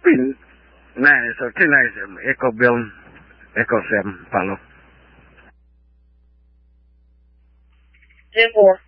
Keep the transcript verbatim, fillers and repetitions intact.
pin này so cái này sẽ eco bill eco sem follow. Ten four.